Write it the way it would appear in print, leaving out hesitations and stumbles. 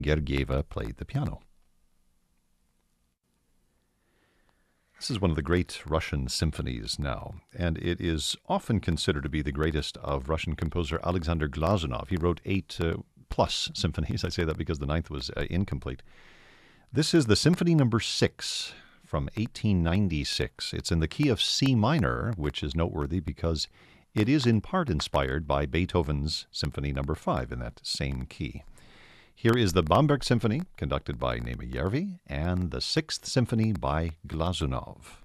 Gergieva played the piano. This is one of the great Russian symphonies now, and it is often considered to be the greatest of Russian composer Alexander Glazunov. He wrote 8 plus symphonies. I say that because the ninth was incomplete. This is the Symphony Number 6 from 1896. It's in the key of C minor, which is noteworthy because it is in part inspired by Beethoven's Symphony Number 5 in that same key. Here is the Bamberg Symphony, conducted by Neeme Järvi, and the Sixth Symphony by Glazunov.